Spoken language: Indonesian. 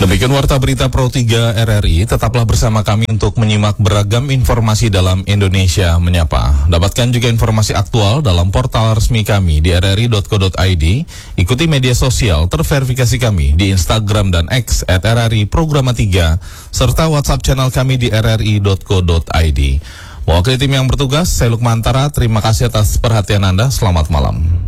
Demikian Warta Berita Pro 3 RRI, tetaplah bersama kami untuk menyimak beragam informasi dalam Indonesia Menyapa. Dapatkan juga informasi aktual dalam portal resmi kami di rri.co.id, ikuti media sosial terverifikasi kami di Instagram dan X @RRI Programa 3, serta WhatsApp channel kami di rri.co.id. Mewakili tim yang bertugas, saya Lukman Antara, terima kasih atas perhatian Anda, selamat malam.